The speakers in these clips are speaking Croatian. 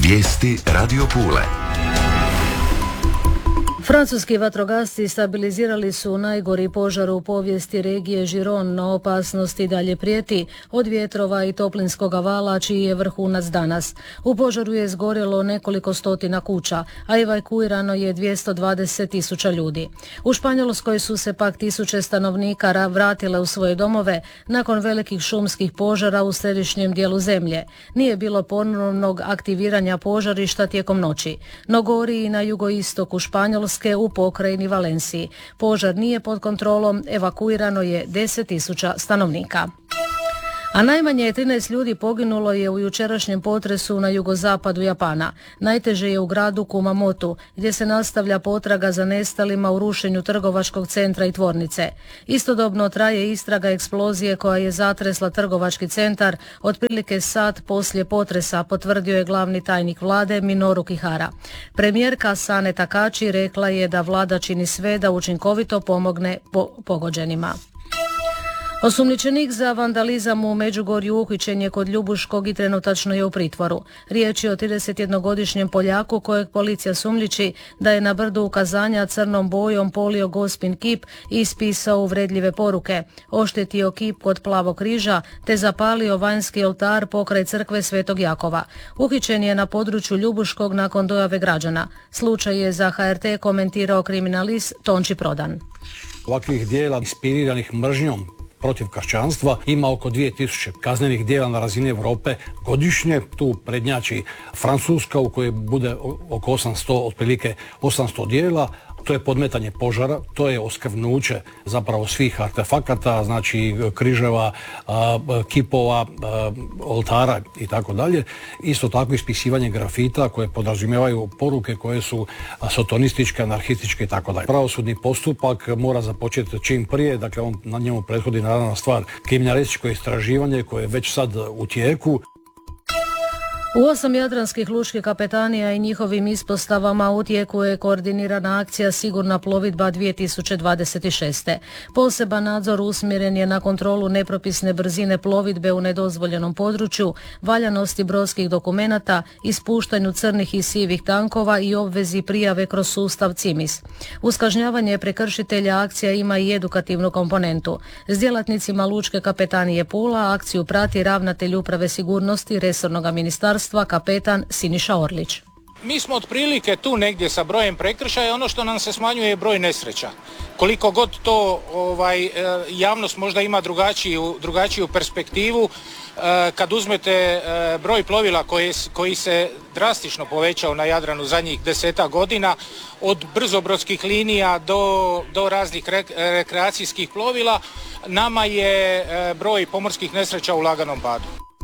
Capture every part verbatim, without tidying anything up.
Vijesti Radio Pule. Francuski vatrogasci stabilizirali su najgori požar u povijesti regije Giron, no opasnost i dalje prijeti od vjetrova i toplinskog vala, čiji je vrhunac danas. U požaru je izgorjelo nekoliko stotina kuća, a evakuirano je dvjesto dvadeset tisuća ljudi. U Španjolskoj su se pak tisuće stanovnika vratile u svoje domove nakon velikih šumskih požara u središnjem dijelu zemlje. Nije bilo ponovnog aktiviranja požarišta tijekom noći, no gori i na jugoistoku Španjolske u pokrajini Valenciji. Požar nije pod kontrolom, evakuirano je deset tisuća stanovnika. A najmanje trinaest ljudi poginulo je u jučerašnjem potresu na jugozapadu Japana. Najteže je u gradu Kumamotu, gdje se nastavlja potraga za nestalima u rušenju trgovačkog centra i tvornice. Istodobno traje istraga eksplozije koja je zatresla trgovački centar otprilike sat poslije potresa, potvrdio je glavni tajnik vlade Minoru Kihara. Premijerka Sane Takači rekla je da vlada čini sve da učinkovito pomogne po pogođenima. Osumnjičenik za vandalizam u Međugorju uhićen je kod Ljubuškog i trenutačno je u pritvoru. Riječ je o tridesetjednogodišnjem Poljaku kojeg policija sumnjiči da je na brdu ukazanja crnom bojom polio gospin kip i ispisao uvredljive poruke, oštetio kip kod Plavog križa te zapalio vanjski oltar pokraj crkve Svetog Jakova. Uhićen je na području Ljubuškog nakon dojave građana. Slučaj je za H R T komentirao kriminalist Tonči Prodan. Ovakvih dijela inspiriranih mržnjom protiv kršćanstva ima oko dvije tisuće kaznenih djela na razini Europe godišnje. Tu prednjači Francuska u kojoj bude oko osamsto, otprilike osamsto djela. To je podmetanje požara, to je oskvrnuće zapravo svih artefakata, znači križeva, kipova, oltara i tako dalje. Isto tako ispisivanje grafita koje podrazumijevaju poruke koje su sotonističke, anarhističke i tako dalje. Pravosudni postupak mora započeti čim prije, dakle on, na njemu prethodi naravno stvar kriminalističko istraživanje koje je već sad u tijeku. U osam jadranskih lučkih kapetanija i njihovim ispostavama u tijeku je koordinirana akcija Sigurna plovidba dvije tisuće dvadeset šest. Poseban nadzor usmjeren je na kontrolu nepropisne brzine plovidbe u nedozvoljenom području, valjanosti brodskih dokumenata, ispuštanju crnih i sivih tankova i obvezi prijave kroz sustav CIMIS. Uz kažnjavanje prekršitelja akcija ima i edukativnu komponentu. S djelatnicima lučke kapetanije Pula akciju prati ravnatelj uprave sigurnosti resornog ministarstva kapetan Siniša Orlić. Mi smo otprilike tu negdje sa brojem prekršaja, ono što nam se smanjuje je broj nesreća. Koliko god to ovaj, javnost možda ima drugačiju, drugačiju perspektivu, kad uzmete broj plovila koji, koji se drastično povećao na Jadranu zadnjih deseta godina, od brzobrodskih linija do, do raznih rek, rekreacijskih plovila, nama je broj pomorskih nesreća u laganom padu.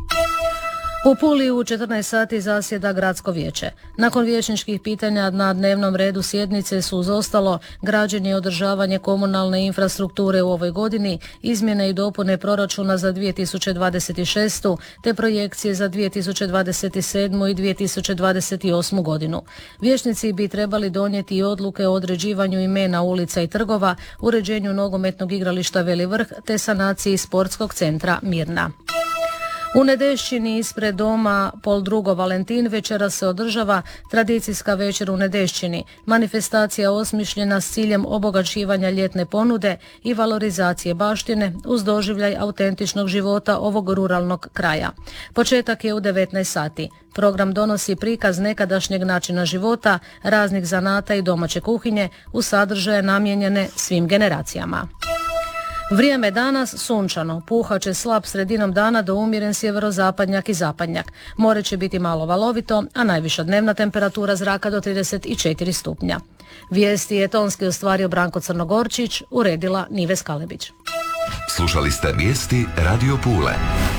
U Puli u četrnaest sati zasjeda gradsko vijeće. Nakon vijećničkih pitanja na dnevnom redu sjednice su uz ostalo građenje i održavanje komunalne infrastrukture u ovoj godini, izmjene i dopune proračuna za dvije tisuće dvadeset šest. te projekcije za dvije tisuće dvadeset sedmu. i dvije tisuće dvadeset osmu. godinu. Vijećnici bi trebali donijeti i odluke o određivanju imena ulica i trgova, uređenju nogometnog igrališta Veli Vrh te sanaciji sportskog centra Mirna. U Nedešćini ispred doma Pol drugo Valentin večera se održava tradicijska večer u Nedešćini, manifestacija osmišljena s ciljem obogaćivanja ljetne ponude i valorizacije baštine uz doživljaj autentičnog života ovog ruralnog kraja. Početak je u devetnaest sati. Program donosi prikaz nekadašnjeg načina života, raznih zanata i domaće kuhinje u sadržaje namijenjene svim generacijama. Vrijeme danas sunčano, puhat će slab sredinom dana do umjeren sjeverozapadnjak i zapadnjak. More će biti malo valovito, a najviša dnevna temperatura zraka do trideset četiri stupnja. Vijesti je tonski ostvario Branko Crnogorčić, uredila Nives Kalebić. Slušali ste vijesti Radio Pule.